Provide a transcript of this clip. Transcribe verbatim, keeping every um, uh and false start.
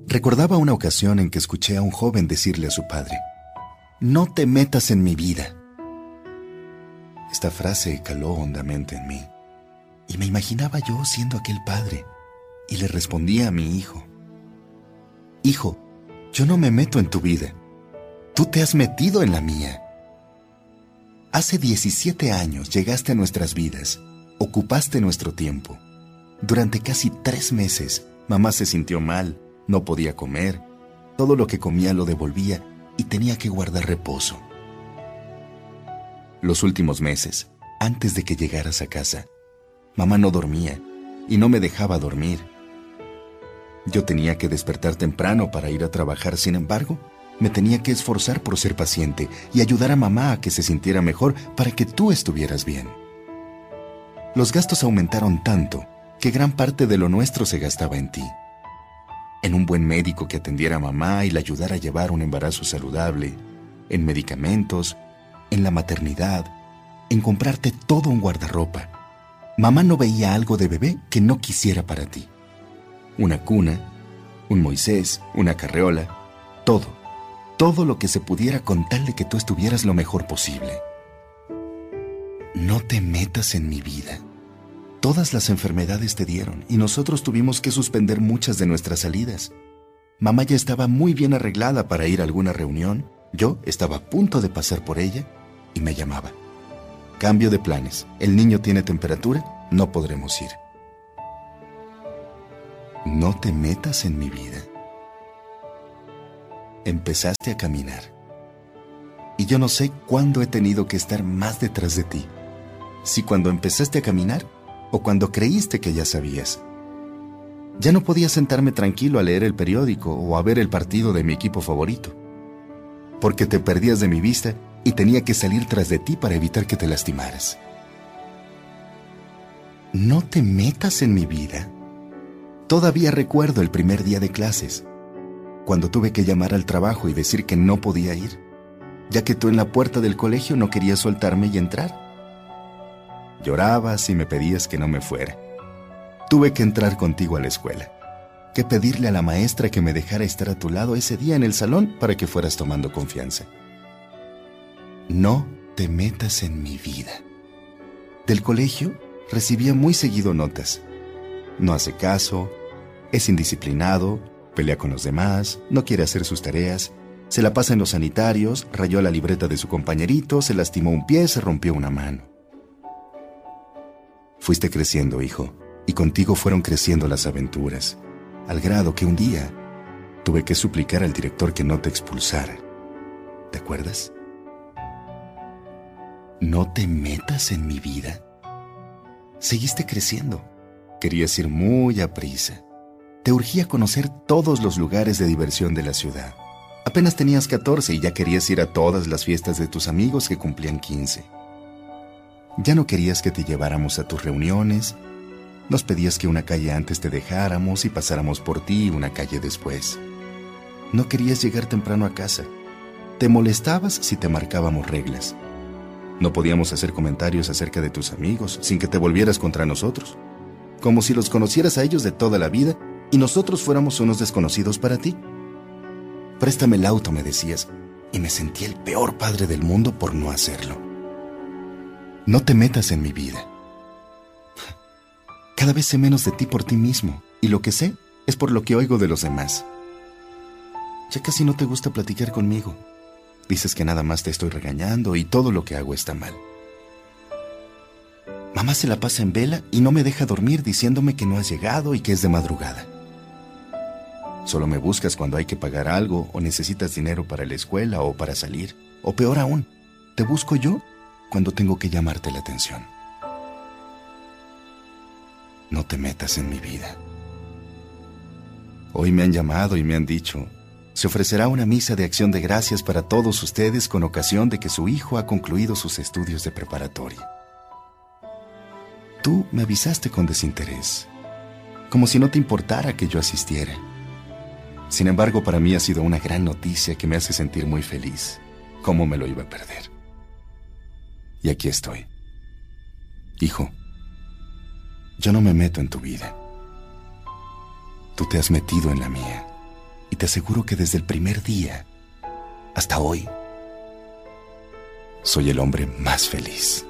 Recordaba una ocasión en que escuché a un joven decirle a su padre: «No te metas en mi vida». Esta frase caló hondamente en mí, y me imaginaba yo siendo aquel padre, y le respondía a mi hijo: «Hijo, yo no me meto en tu vida. Tú te has metido en la mía. Hace diecisiete años llegaste a nuestras vidas, ocupaste nuestro tiempo. Durante casi tres meses, mamá se sintió mal, no podía comer, todo lo que comía lo devolvía y tenía que guardar reposo. Los últimos meses, antes de que llegaras a casa, mamá no dormía y no me dejaba dormir. Yo tenía que despertar temprano para ir a trabajar, sin embargo, me tenía que esforzar por ser paciente y ayudar a mamá a que se sintiera mejor para que tú estuvieras bien. Los gastos aumentaron tanto que gran parte de lo nuestro se gastaba en ti. En un buen médico que atendiera a mamá y la ayudara a llevar un embarazo saludable, en medicamentos, en la maternidad, en comprarte todo un guardarropa. Mamá no veía algo de bebé que no quisiera para ti. Una cuna, un Moisés, una carreola, todo. Todo lo que se pudiera con tal de que tú estuvieras lo mejor posible. No te metas en mi vida. Todas las enfermedades te dieron y nosotros tuvimos que suspender muchas de nuestras salidas. Mamá ya estaba muy bien arreglada para ir a alguna reunión. Yo estaba a punto de pasar por ella y me llamaba: «Cambio de planes. El niño tiene temperatura, no podremos ir». No te metas en mi vida. Empezaste a caminar. Y yo no sé cuándo he tenido que estar más detrás de ti. Si cuando empezaste a caminar o cuando creíste que ya sabías. Ya no podía sentarme tranquilo a leer el periódico o a ver el partido de mi equipo favorito, porque te perdías de mi vista y tenía que salir tras de ti para evitar que te lastimaras. No te metas en mi vida. Todavía recuerdo el primer día de clases, cuando tuve que llamar al trabajo y decir que no podía ir, ya que tú en la puerta del colegio no querías soltarme y entrar. Llorabas y me pedías que no me fuera. Tuve que entrar contigo a la escuela, que pedirle a la maestra que me dejara estar a tu lado ese día en el salón para que fueras tomando confianza. No te metas en mi vida. Del colegio recibía muy seguido notas. No hace caso, es indisciplinado, pelea con los demás, no quiere hacer sus tareas, se la pasa en los sanitarios, rayó la libreta de su compañerito, se lastimó un pie, se rompió una mano. Fuiste creciendo, hijo, y contigo fueron creciendo las aventuras, al grado que un día tuve que suplicar al director que no te expulsara. ¿Te acuerdas? No te metas en mi vida. Seguiste creciendo. Querías ir muy aprisa. Te urgía conocer todos los lugares de diversión de la ciudad. Apenas tenías catorce y ya querías ir a todas las fiestas de tus amigos que cumplían quince. Ya no querías que te lleváramos a tus reuniones. Nos pedías que una calle antes te dejáramos y pasáramos por ti una calle después. No querías llegar temprano a casa. Te molestabas si te marcábamos reglas. No podíamos hacer comentarios acerca de tus amigos sin que te volvieras contra nosotros, como si los conocieras a ellos de toda la vida y nosotros fuéramos unos desconocidos para ti. Préstame el auto, me decías, y me sentí el peor padre del mundo por no hacerlo. No te metas en mi vida. Cada vez sé menos de ti por ti mismo, y lo que sé es por lo que oigo de los demás. Ya casi no te gusta platicar conmigo. Dices que nada más te estoy regañando y todo lo que hago está mal. Mamá se la pasa en vela y no me deja dormir diciéndome que no has llegado y que es de madrugada. Solo me buscas cuando hay que pagar algo o necesitas dinero para la escuela o para salir. O peor aún, te busco yo cuando tengo que llamarte la atención. No te metas en mi vida. Hoy me han llamado y me han dicho: se ofrecerá una misa de acción de gracias para todos ustedes con ocasión de que su hijo ha concluido sus estudios de preparatoria. Tú me avisaste con desinterés, como si no te importara que yo asistiera. Sin embargo, para mí ha sido una gran noticia que me hace sentir muy feliz. ¿Cómo me lo iba a perder? Y aquí estoy. Hijo, yo no me meto en tu vida. Tú te has metido en la mía. te aseguro que desde el primer día hasta hoy soy el hombre más feliz.